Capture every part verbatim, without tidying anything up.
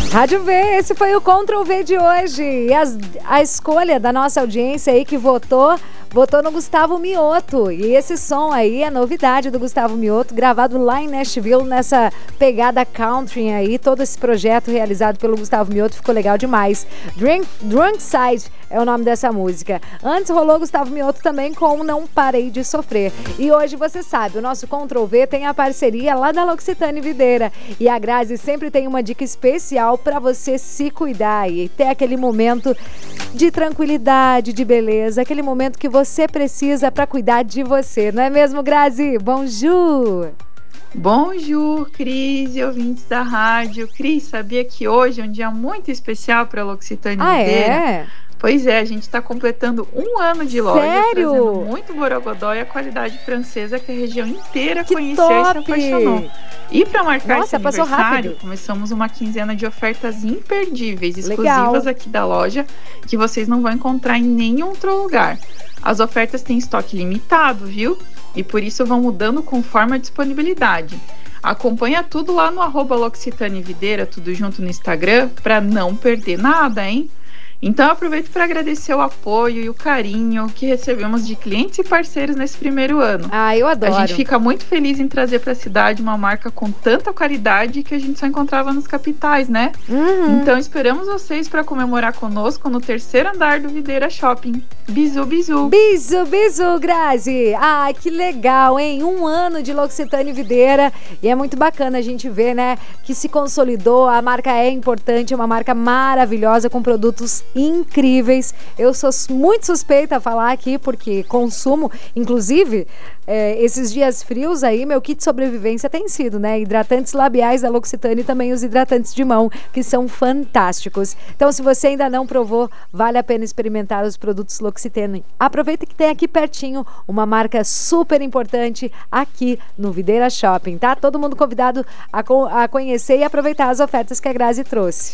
Rádio V, esse foi o Control V de hoje. E as, a escolha da nossa audiência aí que votou, votou no Gustavo Mioto. E esse som aí é novidade do Gustavo Mioto, gravado lá em Nashville, nessa pegada country aí. Todo esse projeto realizado pelo Gustavo Mioto ficou legal demais. Drink, Drunk Side é o nome dessa música. Antes rolou Gustavo Mioto também com Não Parei de Sofrer. E hoje você sabe, o nosso Control V tem a parceria lá da L'Occitane Videira. E a Grazi sempre tem uma dica especial para você se cuidar e ter aquele momento de tranquilidade, de beleza, aquele momento que você precisa para cuidar de você, não é mesmo, Grazi? Bonjour! Bonjour, Cris e ouvintes da rádio. Cris, sabia que hoje é um dia muito especial para a L'Occitane ah, Videira? É? Pois é, a gente está completando um ano de loja, Sério? trazendo muito borogodó e a qualidade francesa que a região inteira que conheceu top. e se apaixonou. E para marcar Nossa, esse passou aniversário, rápido. começamos uma quinzena de ofertas imperdíveis, Legal. exclusivas aqui da loja, que vocês não vão encontrar em nenhum outro lugar. As ofertas têm estoque limitado, viu? E por isso vão mudando conforme a disponibilidade. Acompanha tudo lá no arroba L'Occitane Videira, tudo junto no Instagram, para não perder nada, hein? Então aproveito para agradecer o apoio e o carinho que recebemos de clientes e parceiros nesse primeiro ano. Ah, eu adoro. A gente fica muito feliz em trazer para a cidade uma marca com tanta qualidade que a gente só encontrava nas capitais, né? Uhum. Então esperamos vocês para comemorar conosco no terceiro andar do Videira Shopping. Bisu, bisu. Bisu, bisu, Grazi. Ai, que legal, hein? Um ano de L'Occitane Videira. E é muito bacana a gente ver, né, que se consolidou. A marca é importante, é uma marca maravilhosa com produtos incríveis. Eu sou muito suspeita a falar aqui porque consumo, inclusive, é, esses dias frios aí, meu kit de sobrevivência tem sido, né? Hidratantes labiais da L'Occitane e também os hidratantes de mão, que são fantásticos. Então, se você ainda não provou, vale a pena experimentar os produtos L'Occitane. Aproveita que tem aqui pertinho uma marca super importante aqui no Videira Shopping, tá? Todo mundo convidado a, co- a conhecer e aproveitar as ofertas que a Grazi trouxe.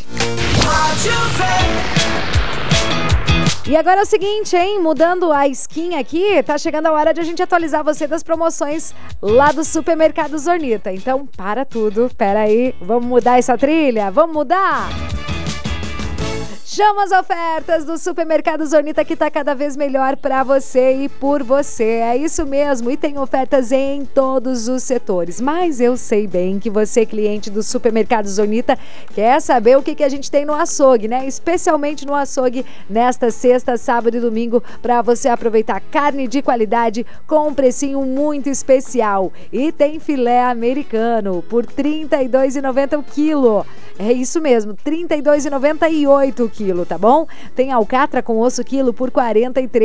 E agora é o seguinte, hein? Mudando a skin aqui, tá chegando a hora de a gente atualizar você das promoções lá do Supermercado Zornita. Então, para tudo, pera aí, vamos mudar essa trilha? Vamos mudar? Chama as ofertas do Supermercado Zornita que tá cada vez melhor para você e por você. É isso mesmo, e tem ofertas em todos os setores. Mas eu sei bem que você, cliente do Supermercado Zornita, quer saber o que, que a gente tem no açougue, né? Especialmente no açougue nesta sexta, sábado e domingo, para você aproveitar carne de qualidade com um precinho muito especial. E tem filé americano por trinta e dois reais e noventa centavos o quilo. É isso mesmo, trinta e dois reais e noventa e oito centavos o quilo, tá bom? Tem alcatra com osso quilo por quarenta e três reais.